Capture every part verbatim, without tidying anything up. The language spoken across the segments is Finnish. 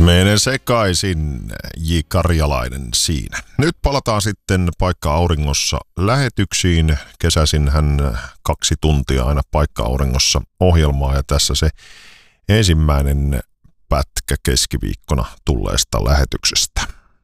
Menen sekaisin, J. Karjalainen siinä. Nyt palataan sitten Paikka Auringossa lähetyksiin. Kesäisin hän kaksi tuntia aina Paikka Auringossa ohjelmaa ja tässä se ensimmäinen pätkä keskiviikkona tulleesta lähetyksestä.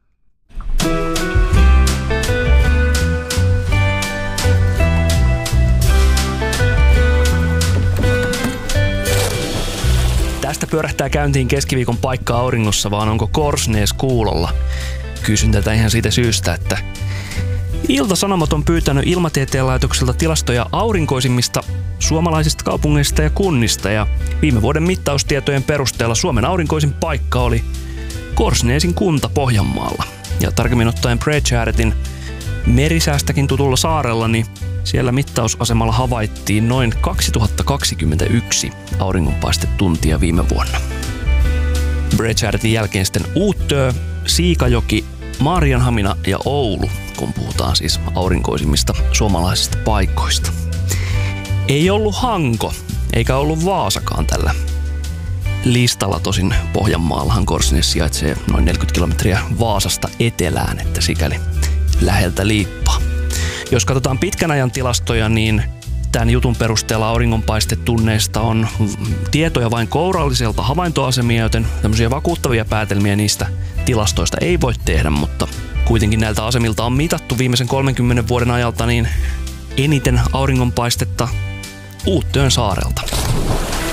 Tästä pyörähtää käyntiin keskiviikon Paikka Auringossa, vaan onko Korsnäs kuulolla? Kysyn tätä ihan siitä syystä, että Ilta-Sanomat on pyytänyt Ilmatieteen laitokselta tilastoja aurinkoisimmista suomalaisista kaupungeista ja kunnista, ja viime vuoden mittaustietojen perusteella Suomen aurinkoisin paikka oli Korsnäsin kunta Pohjanmaalla. Ja tarkemmin ottaen Brechartin merisäästäkin tutulla saarella, niin siellä mittausasemalla havaittiin noin kaksituhattakaksikymmentäyksi auringonpaistetuntia viime vuonna. Brechartin jälkeen sitten Uuttöö, Siikajoki, Maarianhamina ja Oulu, kun puhutaan siis aurinkoisimmista suomalaisista paikoista. Ei ollut Hanko, eikä ollut Vaasakaan tällä listalla, tosin Pohjanmaallahan Korsnäs sijaitsee noin neljäkymmentä kilometriä Vaasasta etelään, että sikäli läheltä liippaa. Jos katsotaan pitkän ajan tilastoja, niin tämän jutun perusteella auringonpaistetunneista on tietoja vain kouralliselta havaintoasemia, joten tämmöisiä vakuuttavia päätelmiä niistä tilastoista ei voi tehdä, mutta kuitenkin näiltä asemilta on mitattu viimeisen kolmenkymmenen vuoden ajalta niin eniten auringonpaistetta Uuttöön saarelta.